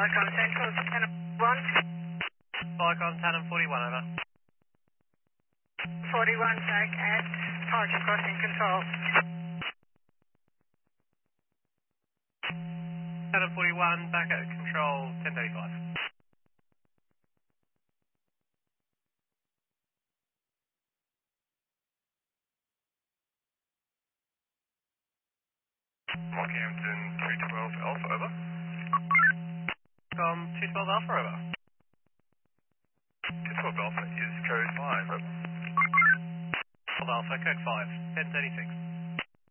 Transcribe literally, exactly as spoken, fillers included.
Falcon Central, ten one. Falcon Tandem forty-one, over. forty-one, back at Target Crossing Control. Tandem forty-one, back at control, ten thirty-five. Rockhampton two twelve Alpha, over. Com two twelve Alpha, over. two twelve Alpha is code five, over. twelve Alpha, code five, ten thirty-six.